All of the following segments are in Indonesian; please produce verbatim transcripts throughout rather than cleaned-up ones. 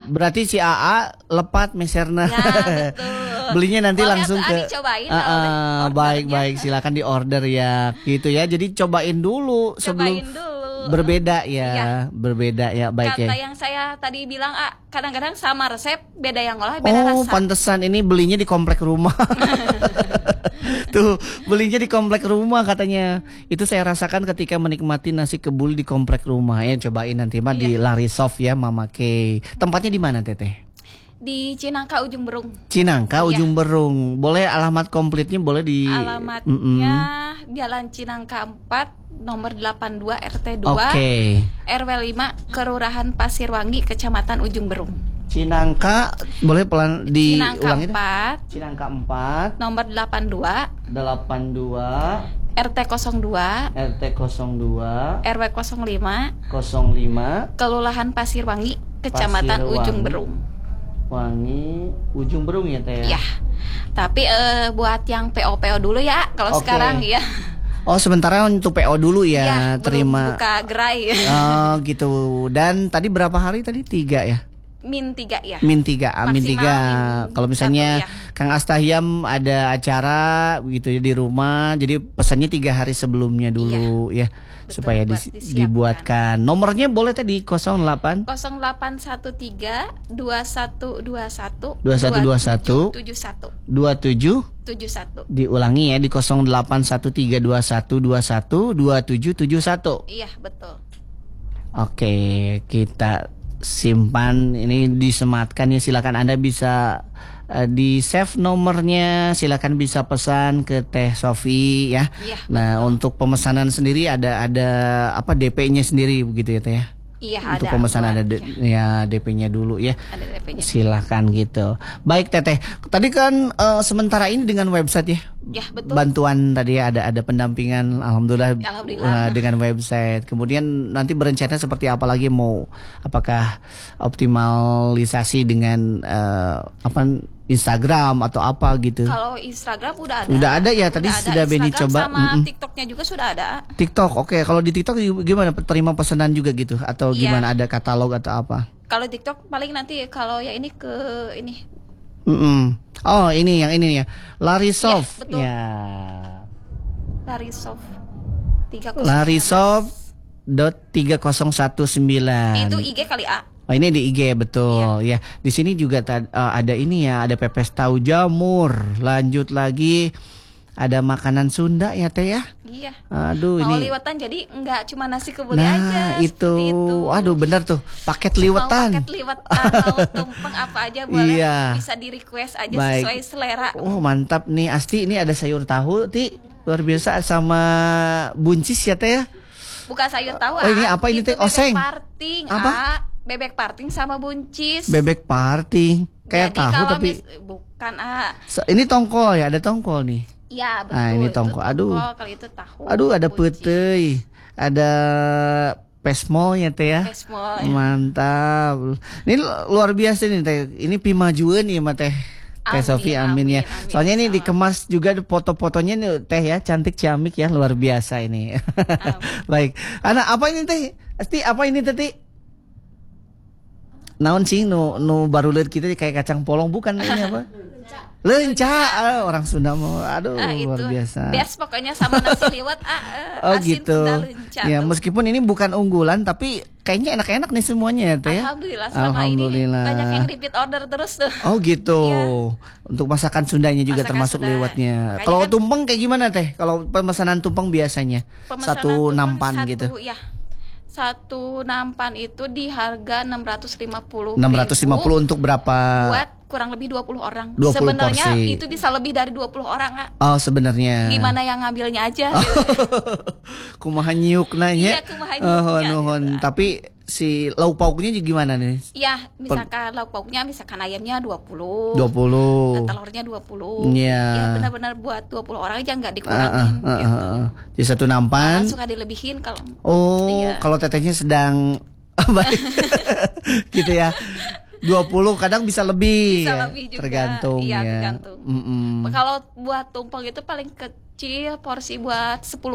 Berarti si A A lepat meserna. Ya, betul. Belinya nanti Boleh langsung tuh, ke Adi cobain, Ah, ah, ordernya. baik-baik, silakan di order ya. Gitu ya. Jadi cobain dulu sebelum Cobain dulu. berbeda ya, Iya. berbeda ya, baik Kata ya. yang saya tadi bilang, ah, kadang-kadang sama resep, beda yang olah, beda Oh, rasa. pantesan ini belinya di komplek rumah. Tuh, belinya di komplek rumah katanya. Itu saya rasakan ketika menikmati nasi kebul di komplek rumah. Ya, cobain nanti mah di Iya. Larisoft ya, Mama K. Tempatnya di mana, Teteh? Di Cinangka Ujung Berung. Cinangka Iya. Ujung Berung. Boleh alamat komplitnya boleh di Alamatnya Mm-mm. Jalan Cinangka empat, nomor delapan puluh dua R T Oke. dua, R W lima, Kelurahan Pasirwangi, Kecamatan Ujung Berung. Cinangka boleh pelan di Cinangka ulangi dah. empat, Cinangka empat nomor delapan puluh dua, delapan dua R T nol dua, R T nol dua R W nol lima, nol lima Kelurahan Pasirwangi, Kecamatan Pasirwangi. Ujung Berung. Wangi Ujung Berung ya Teh ya? Ya. Tapi eh, buat yang P O P O dulu ya, kalau Oke. sekarang ya. Oh sementara untuk P O dulu ya, Ya, terima. belum buka gerai. Oh gitu. Dan tadi berapa hari tadi? Tiga ya? Min tiga ya. Min tiga, Amin Maksimal tiga. min Kalau misalnya satu, ya. Kang Astahyam ada acara begitu ya di rumah, jadi pesannya tiga hari sebelumnya dulu ya, betul, supaya buat dis- disiapkan. dibuatkan. Nomornya boleh tadi nol delapan nol delapan satu tiga dua satu dua satu dua satu dua satu tujuh satu dua tujuh. tujuh satu. Diulangi ya di nol delapan satu tiga dua satu dua satu dua tujuh tujuh satu. Iya, betul. Oke, kita simpan ini disematkan ya, silakan Anda bisa uh, di save nomornya, silakan bisa pesan ke Teh Sofi ya. Iya, Nah, untuk pemesanan sendiri ada ada apa D P-nya sendiri begitu ya Teh ya. Iya, Untuk ada. pemesanan ada buat- D- ya D P-nya dulu ya. Ada D P-nya. Silakan gitu. Baik Teteh, tadi kan uh, sementara ini dengan website ya. Ya, betul. Bantuan tadi ya, ada ada pendampingan alhamdulillah, Alhamdulillah. uh, dengan website. Kemudian nanti berencana seperti apa lagi, mau apakah optimalisasi dengan uh, apa Instagram atau apa gitu. Kalau Instagram udah ada. Udah ada ya, tadi Udah ada. sudah Beni Instagram coba. sama Mm-mm. TikToknya juga sudah ada. TikTok. Oke, kalau di TikTok gimana, terima pesanan juga gitu atau Iya. gimana, ada katalog atau apa? Kalau TikTok paling nanti kalau ya ini ke ini. Mm-mm. Oh, ini yang ini ya. Larisoft. Iya, betul. Ya. Larisoft tiga nol. Larisoft dot tiga nol satu sembilan. Itu I G kali A. Oh, ini di I G betul ya. Di sini juga ta- uh, ada ini ya, ada pepes tahu jamur. Lanjut lagi ada makanan Sunda ya Teh ya. Iya. Aduh Mau ini. liwetan jadi enggak cuma nasi kebuli Nah aja. itu. seperti itu. Aduh benar tuh, paket liwetan. Mau paket liwetan, mau tumpeng apa aja boleh. Iya. Bisa di request aja Baik. sesuai selera. Oh mantap nih Asti, ini ada sayur tahu Ti, luar biasa, sama buncis ya Teh ya. Bukan sayur tahu. Oh, ini ah. apa ini, Itu Teh? Oseng? Bebek parting. Apa? Ah. Bebek parting sama buncis. Bebek parting, kayak Jadi tahu kalau tapi mis- bukan ah. se- ini tongkol ya, ada tongkol nih. Iya betul. Ah, ini itu tongkol. Aduh. Kalau itu tahu. Aduh ada buncis. petei, ada pesmol ya Teh ya. Pesmol. Mantap. Ini lu- luar biasa nih Teh. Ini pimajuan ya Teh. Teh Amin, Sofi, amin, amin, ya. amin. Soalnya ini Insya Allah. dikemas juga foto-fotonya nih Teh ya, cantik ciamik ya, luar biasa ini. Baik. Anak apa ini Teh? Asti apa ini Teh? Ti? Naon sih nu nu baru lihat kita kayak kacang polong, bukan ini apa? Lenca. Ah, orang Sunda mau. Aduh, Ah, itu luar biasa. best pokoknya sama nasi liwet ah, eh, Oh asin gitu. Sunda lenca Ya tuh. meskipun ini bukan unggulan tapi kayaknya enak-enak nih semuanya ya Teh ya. Alhamdulillah selama Alhamdulillah. ini banyak yang repeat order terus tuh. Oh gitu. Iya. Untuk masakan Sundanya juga Masakan termasuk Sunda. lewatnya. Makanya Kalau kan- tumpeng kayak gimana Teh? Kalau pemesanan tumpeng biasanya Pemesanan satu tumpeng nampan satu, gitu. Ya. Satu nampan itu di harga enam ratus lima puluh enam ratus lima puluh untuk berapa? buat kurang lebih dua puluh orang. dua puluh Sebenarnya porsi. itu bisa lebih dari dua puluh orang, ah. Oh sebenarnya. Gimana yang ngambilnya aja. Kumaha nyiuk nanya. Iya, kumaha Oh, nyiuknya, nuhun. gitu. Tapi si lauk pauknya juga gimana nih? Iya, misalkan lauk pauknya misalkan ayamnya dua puluh. dua puluh. Telurnya dua puluh. Iya. Ya benar-benar buat dua puluh orang aja nggak Ah, dikurangin ah, ah, gitu. ah, ah. Di satu nampan. Malah suka dilebihin kalau Oh, Iya. kalau tetehnya sedang baik. Gitu ya. dua puluh kadang bisa lebih. bisa ya. lebih juga. Tergantung Iya, ya. tergantung. Mm-mm. Kalau buat tumpeng itu paling kecil porsi buat sepuluh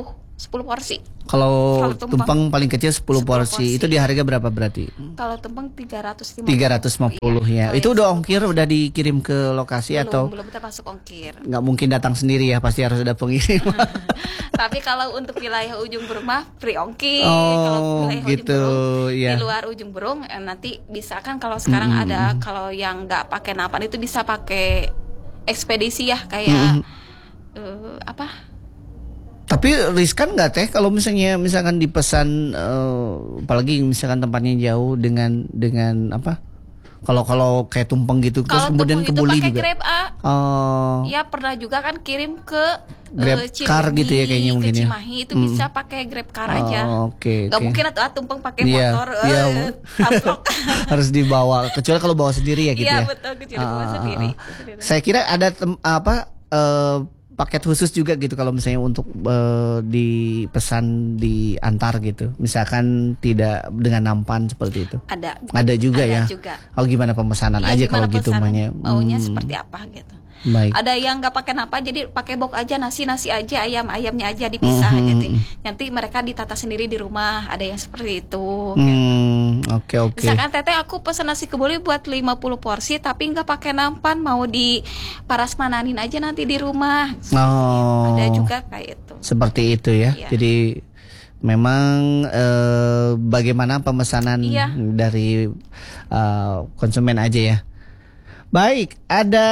sepuluh porsi. Kalau Kalau tumpeng, tumpeng paling kecil sepuluh sepuluh porsi. porsi. Itu di harga berapa berarti? Kalau tumpeng tiga ratus lima puluh. tiga ratus lima puluh ya. Kalau Itu yang udah sepuluh ongkir, udah dikirim ke lokasi belum, atau belum termasuk ongkir. nggak mungkin datang sendiri ya, pasti harus ada pengirim. Tapi kalau untuk wilayah ujung Berung mah free ongkir. Oh, Kalau wilayah gitu, ujung Berung, ya. di luar ujung Berung eh, nanti bisa kan kalau sekarang Mm-mm. ada kalau yang nggak pakai napan itu bisa pakai ekspedisi ya kayak Mm-mm. eh, apa? Tapi riskan nggak teh kalau misalnya misalkan dipesan, eh, apalagi misalkan tempatnya jauh dengan dengan apa? Kalau kalau kayak tumpeng gitu, terus Kalau kemudian tumpeng itu kebuli pakai juga. Grab A. Oh, Ya pernah juga kan kirim ke Grab eh, car Cileunyi, gitu ya kayaknya ke mungkin ya. Cimahi itu Hmm. bisa pakai Grab car aja. Oh, oke, Gak oke. mungkin atau ah, tumpeng pakai Iya, motor. iya. eh, tablok. Harus dibawa, kecuali kalau bawa sendiri ya gitu Iya ya. betul kecuali bawa Ah, ah, sendiri. ah. Saya kira ada tem- apa eh, paket khusus juga gitu kalau misalnya untuk eh, dipesan diantar gitu. Misalkan tidak dengan nampan seperti itu. Ada. Ada juga Ada ya. juga. Oh, gimana pemesanan Iya, aja gimana kalau gitu pesanan? mahnya. Maunya Hmm, seperti apa gitu. Baik. Ada yang nggak pakai napa jadi pakai box aja nasi nasi aja ayam ayamnya aja dipisah Mhm, gitu. mhm. Nanti mereka ditata sendiri di rumah. Ada yang seperti itu. Hmm, oke oke. Misalkan teteh aku pesan nasi kebuli buat lima puluh porsi tapi nggak pakai nampan mau di parasmananin aja nanti di rumah. Oh. Ada juga kayak itu. Seperti itu ya. Iya. Jadi memang eh, bagaimana pemesanan Iya. dari eh, konsumen aja ya. Baik, ada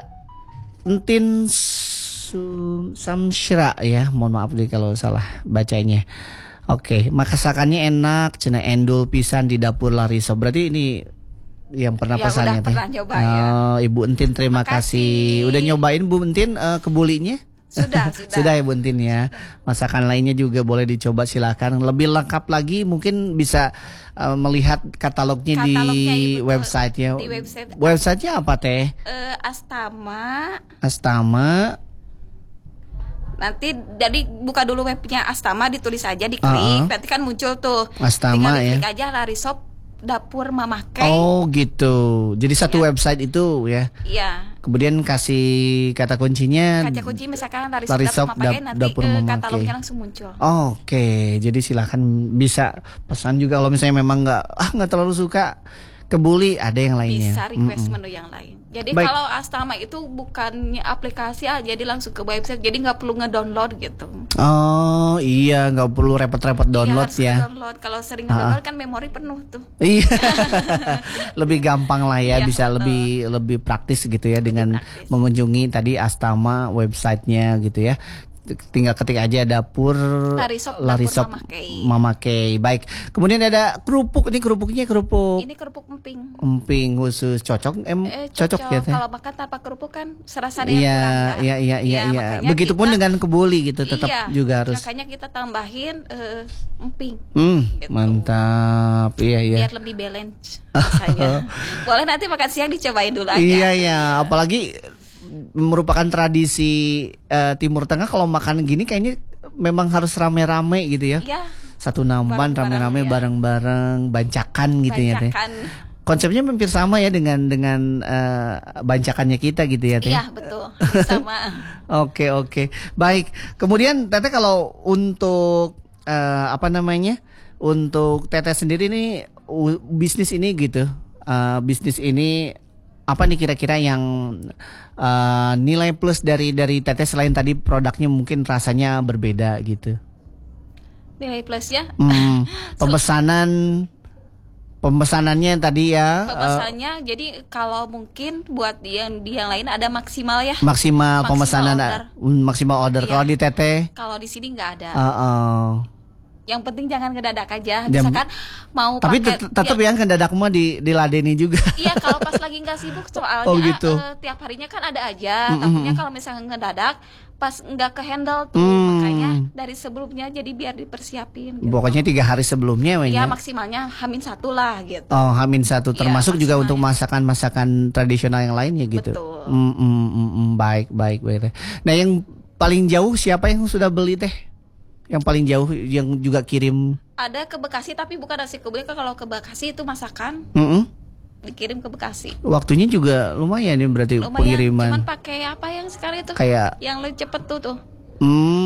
Entin Su- Samsyra ya. Mohon maaf nih kalau salah bacanya. Oke, masakannya enak, cenah endul pisan di dapur Lariso. Berarti ini yang pernah Ya, pesannya udah teh. pernah nyoba ya. Oh, Ibu Entin terima Terima kasih. kasih. Udah nyobain Bu Entin eh, kebulinya? Sudah, sudah. Sudah ya Bu Entin ya. Masakan lainnya juga boleh dicoba, silakan. Lebih lengkap lagi mungkin bisa uh, melihat katalognya, Katalognya, di Ibu, websitenya. di website. Websitenya apa teh? Eh, Astama Astama. nanti jadi buka dulu webnya Astama ditulis aja diklik Uh-uh. nanti kan muncul tuh Astama tinggal diklik ya. aja Larisop dapur Mama Kay. Oh gitu. Jadi satu Iya. website itu ya. Iya. Kemudian kasih kata kuncinya. Kaca kunci misalkan Larisop, Larisop dapur Mama Kay dap- nanti dapur eh, Mama katalognya Kay. langsung muncul. Oke, jadi silahkan bisa pesan juga kalau misalnya memang nggak ah nggak terlalu suka kebuli, ada yang lainnya. Bisa request Mm-mm. menu yang lain. Jadi Baik. kalau Astama itu bukannya aplikasi ah, jadi langsung ke website. Jadi nggak perlu ngedownload gitu. Oh iya, nggak perlu repot-repot download Iya, ya. harus download. Kalau sering ngedownload kan memori penuh tuh. Iya, lebih gampang lah ya, Iya, bisa betul. lebih lebih praktis gitu ya dengan praktis. mengunjungi tadi Astama websitenya gitu ya. Tinggal ketik aja dapur Larisop, dapur Larisop Mama Kay. Mama Kay. Baik. Kemudian ada kerupuk, ini kerupuknya kerupuk Ini kerupuk emping. emping khusus, cocok em Eh, cocok, ya teh. Kalau makan tanpa kerupuk kan serasa ada yang Iya, kurang ya. iya, iya, iya, iya. makanya Begitupun kita- dengan kebuli gitu, tetap iya, juga harus. Makanya kita tambahin eh, emping Hmm, gitu. mantap. Iya, iya. biar lebih balance rasanya. Boleh nanti makan siang dicobain dulu aja. Iya, iya. Apalagi merupakan tradisi eh, Timur Tengah kalau makan gini kayaknya memang harus rame-rame gitu ya. Iya, Satu nampan Bareng-bareng, rame-rame ya. bareng-bareng, bancakan gitu ya teh. banyakan. Konsepnya hampir sama ya dengan dengan eh, bancakannya kita gitu ya teh. Iya, betul. Sama. Oke oke baik. Kemudian Teteh kalau untuk eh, apa namanya untuk Teteh sendiri nih u- bisnis ini gitu, eh, bisnis ini apa nih kira-kira yang eh, nilai plus dari dari Teteh selain tadi produknya mungkin rasanya berbeda gitu. Nilai plusnya Hmm, pemesanan pemesanannya tadi ya eh, pemesannya jadi kalau mungkin buat yang di yang lain ada maksimal ya. maksimal Maksimal pemesanan order. mm, maksimal order. Iya. Kalau di Teteh, Kalau di sini nggak ada. eh, eh, Yang penting jangan ngedadak aja. Jam- Misalkan mau tapi pakai tet- tetap ya kan dadak mah di diladeni juga. Iya, kalau pas lagi nggak sibuk soalnya Oh, gitu. eh, tiap harinya kan ada aja. Mm-mm. Takutnya kalau misalnya ngedadak pas nggak ke handle tuh, Hmm. makanya dari sebelumnya jadi biar dipersiapin. Gitu. Pokoknya tiga hari sebelumnya Ya ya. maksimalnya hamin satu lah gitu. Oh, Hamin satu Iya, termasuk juga maksimalnya. untuk masakan-masakan tradisional yang lainnya gitu. Betul. Mm, mm, mm, mm, baik, baik, baik. Nah, yang paling jauh siapa yang sudah beli teh? Yang paling jauh yang juga kirim? Ada ke Bekasi tapi bukan nasi kebuli. Kalau ke Bekasi itu masakan Mm-mm. dikirim ke Bekasi. Waktunya juga lumayan ya berarti Lumayan. pengiriman. Cuman pakai apa yang sekarang itu? Kayak Yang lebih cepet tuh tuh. hmm,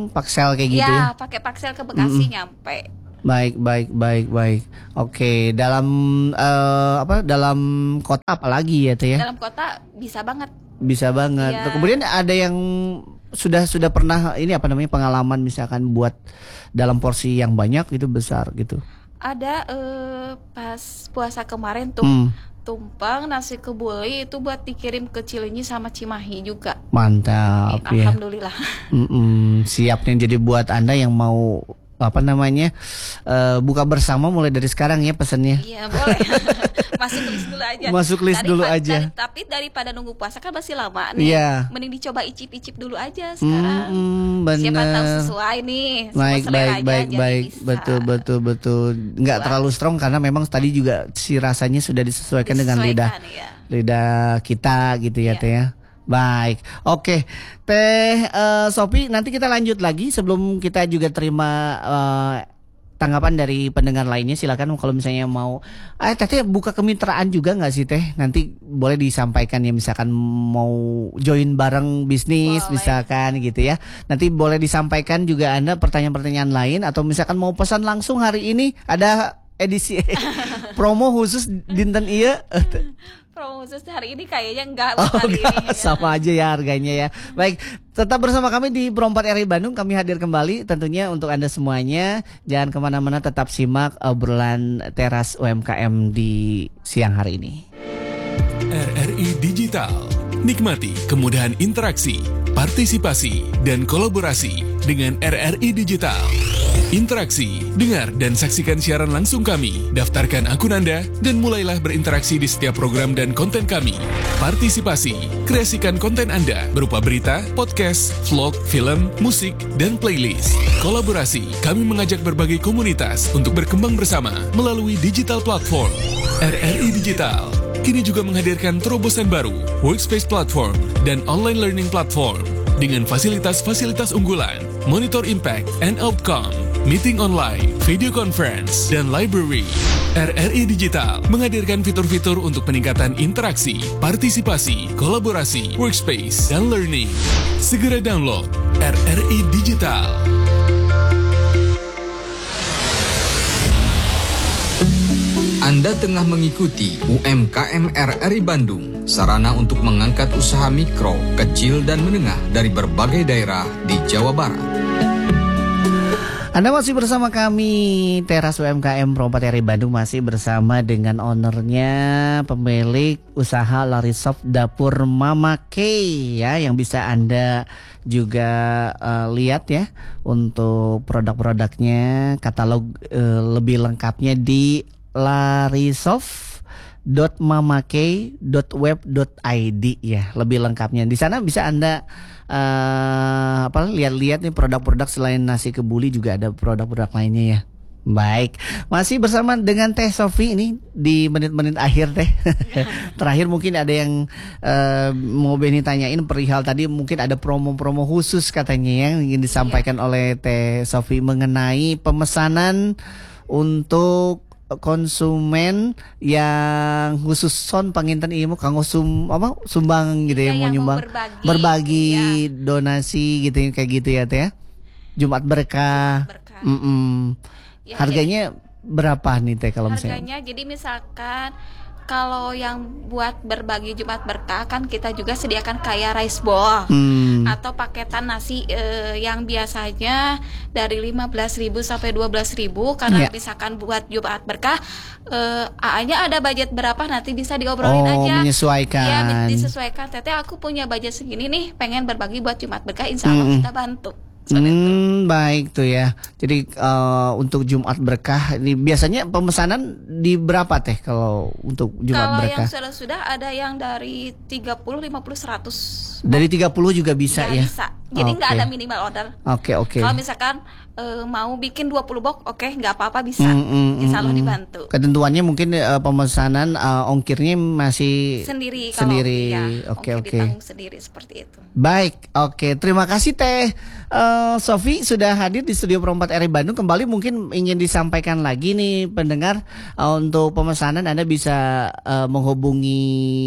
Paksel kayak gitu ya. Ya, pakai Paksel ke Bekasi Mm-mm. nyampe. Baik, baik, baik, baik. Oke, dalam eh, apa? Dalam kota apalagi ya teh ya? Dalam kota bisa banget. Bisa banget. Iya. Kemudian ada yang sudah sudah pernah ini apa namanya pengalaman misalkan buat dalam porsi yang banyak itu besar gitu. Ada eh, pas puasa kemarin tuh Hmm, tumpeng nasi kebuli itu buat dikirim ke Cileunyi sama Cimahi juga. mantap Eh, ya. Alhamdulillah. Mm-mm, siap nih jadi buat Anda yang mau apa namanya eh, buka bersama mulai dari sekarang ya pesannya. Iya boleh. Masuk list dulu aja. Masuk list Daripa- dulu aja. dari- tapi daripada nunggu puasa kan masih lama nih. Iya. Mending dicoba icip-icip dulu aja sekarang. Hmm, Siapa tahu bener. sesuai nih. sama Baik, selera baik, aja, baik, jadi baik. bisa. Betul, betul, betul. Nggak Wah. terlalu strong karena memang tadi juga si rasanya sudah disesuaikan dengan lidah Disesuaikan, ya. lidah kita gitu ya Iya. teh ya. Baik, oke Teh eh, Sophie, nanti kita lanjut lagi sebelum kita juga terima eh, tanggapan dari pendengar lainnya. Silakan kalau misalnya mau, eh Teh buka kemitraan juga nggak sih Teh? Nanti boleh disampaikan ya misalkan mau join bareng bisnis Boleh. misalkan gitu ya. Nanti boleh disampaikan juga Anda pertanyaan-pertanyaan lain atau misalkan mau pesan langsung hari ini ada edisi promo khusus dinten iya. Promo khusus hari ini kayaknya enggak Oh, buat hari enggak, ini. ya. sama aja ya harganya ya. Baik, tetap bersama kami di Pro empat R I Bandung. Kami hadir kembali tentunya untuk Anda semuanya. Jangan kemana-mana, tetap simak obrolan teras U M K M di siang hari ini. R R I Digital. Nikmati kemudahan interaksi, partisipasi, dan kolaborasi dengan R R I Digital. Interaksi, dengar dan saksikan siaran langsung kami, daftarkan akun Anda, dan mulailah berinteraksi di setiap program dan konten kami. Partisipasi, kreasikan konten Anda berupa berita, podcast, vlog, film, musik, dan playlist. Kolaborasi, kami mengajak berbagai komunitas untuk berkembang bersama melalui digital platform. R R I Digital kini juga menghadirkan terobosan baru, workspace platform, dan online learning platform dengan fasilitas-fasilitas unggulan, monitor impact and outcome, meeting online, video conference, dan library. R R I Digital menghadirkan fitur-fitur untuk peningkatan interaksi, partisipasi, kolaborasi, workspace, dan learning. Segera download R R I Digital. Anda tengah mengikuti U M K M R R I Bandung, sarana untuk mengangkat usaha mikro, kecil, dan menengah dari berbagai daerah di Jawa Barat. Anda masih bersama kami Teras U M K M Pro empat R I Bandung, masih bersama dengan ownernya, pemilik usaha Larisoft Dapur Mama K ya, yang bisa Anda juga uh, lihat ya untuk produk-produknya, katalog uh, lebih lengkapnya di larisoft dot mamak dot web dot i d ya, lebih lengkapnya di sana bisa Anda uh, apa lihat-lihat nih produk-produk. Selain nasi kebuli juga ada produk-produk lainnya ya. Baik, masih bersama dengan Teh Sophie ini di menit-menit akhir Teh. Terakhir mungkin ada yang uh, mau Beni tanyain perihal tadi, mungkin ada promo-promo khusus katanya yang ingin disampaikan oleh Teh Sophie mengenai pemesanan untuk konsumen yang khusus son panginten ieu kanggo sum apa sumbang gitu ya, Iya, mau yang mau nyumbang berbagi. berbagi Iya. donasi gitu kayak gitu ya Teh ya. Jumat berkah. Berkah. Mm-mm. Ya, Harganya berapa nih Teh kalau misalnya? Harganya jadi misalkan kalau yang buat berbagi Jumat berkah kan kita juga sediakan kayak rice bowl Hmm. atau paketan nasi eh, yang biasanya dari lima belas ribu sampai dua belas ribu, karena Iya. misalkan buat Jumat berkah eh, A A-nya ada budget berapa nanti bisa diobrolin Oh, aja. menyesuaikan. Iya, disesuaikan. Teteh aku punya budget segini nih, pengen berbagi buat Jumat berkah, insya Allah Mm-mm. kita bantu. Seperti itu. Hmm, baik tuh ya. Jadi eh, untuk Jumat berkah ini biasanya pemesanan di berapa Teh kalau untuk Jumat Kalau berkah? yang sudah-sudah ada yang dari tiga puluh, lima puluh, seratus. Dari tiga puluh juga bisa Ya, ya. bisa. Jadi nggak Oke. ada minimal order. Oke, oke. Kalau misalkan eh, mau bikin dua puluh box, oke, nggak apa-apa bisa. Mm, mm, Insya Allah mm, mm. dibantu. Ketentuannya mungkin eh, pemesanan eh, ongkirnya masih Sendiri kalau sendiri. ya, Oke, ongkir oke. ditanggung sendiri seperti itu. Baik, oke. Terima kasih Teh Eh, Sophie sudah hadir di studio Pro empat R I Bandung. Kembali mungkin ingin disampaikan lagi nih pendengar, eh, untuk pemesanan Anda bisa eh, menghubungi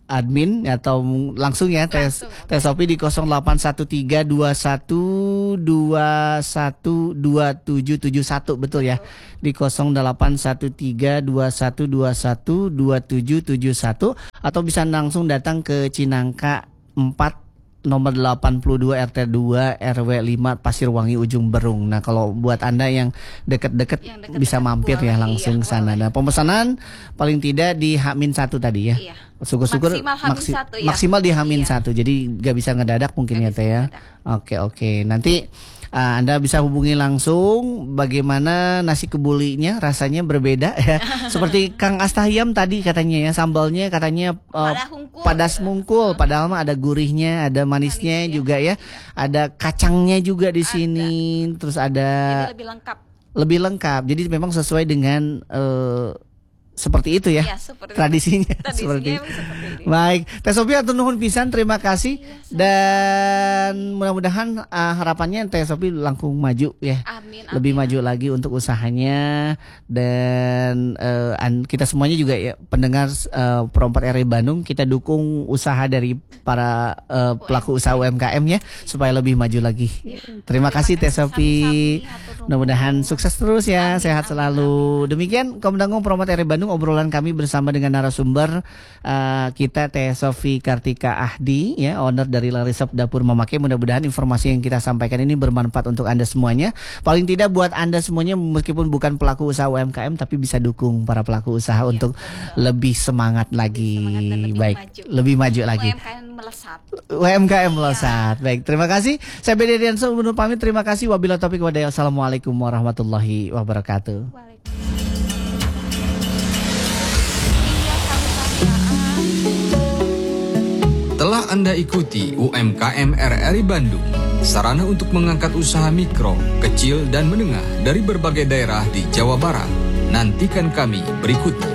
admin atau langsung ya tes tes Sofi di nol delapan satu tiga dua satu dua satu dua tujuh tujuh satu betul ya, di nol delapan satu tiga dua satu dua satu dua tujuh tujuh satu, atau bisa langsung datang ke Cinangka empat nomor delapan puluh dua R T dua R W lima Pasirwangi Ujung Berung. Nah, kalau buat Anda yang dekat-dekat bisa mampir ya langsung iya, sana. Nah, pemesanan paling tidak di H minus satu tadi ya. Iya. Syukur-syukur maksimal H minus satu ya. Maksimal di H minus satu. Iya. Jadi gak bisa ngedadak mungkin gak ya Teh ya. Oke, oke. Nanti Uh, Anda bisa hubungi langsung bagaimana nasi kebulinya, rasanya berbeda ya. Seperti Kang Astahyam tadi katanya ya, sambalnya katanya uh, padas mungkul, padahal mah ada gurihnya, ada manisnya, manisnya juga ya. Ada kacangnya juga di sini, ada. Terus ada Jadi lebih lengkap. Lebih lengkap. Jadi memang sesuai dengan uh, seperti itu ya, ya seperti tradisinya, tradisinya seperti, seperti baik. Teh Sofi atur nuhun pisan, terima kasih ya, dan mudah-mudahan uh, harapannya Teh Sofi langkung maju ya, amin, lebih amin. Maju lagi untuk usahanya, dan uh, kita semuanya juga ya pendengar uh, Pro empat R I Bandung, kita dukung usaha dari para uh, pelaku usaha U M K M ya supaya lebih maju lagi. Ya. Terima, terima kasih Teh Sofi, mudah-mudahan sukses terus ya, amin, sehat amin, selalu. Amin. Demikian Komdanggung Pro empat R I Bandung, obrolan kami bersama dengan narasumber uh, kita Teh Sofi Kartika Ahdi ya, owner dari Larisop Dapur Mamake. Mudah-mudahan informasi yang kita sampaikan ini bermanfaat untuk Anda semuanya. Paling tidak buat Anda semuanya meskipun bukan pelaku usaha U M K M tapi bisa dukung para pelaku usaha ya, untuk betul. Lebih semangat lagi, lebih semangat lebih baik, maju. Lebih maju lagi. U M K M melesat. U M K M melesat. Ya. Baik, terima kasih. Saya Bedi Dianso undur pamit. Terima kasih. Wabillahi taufiq wa hidayah. Assalamualaikum warahmatullahi wabarakatuh. Telah Anda ikuti U M K M R R I Bandung, sarana untuk mengangkat usaha mikro, kecil, dan menengah dari berbagai daerah di Jawa Barat. Nantikan kami berikutnya.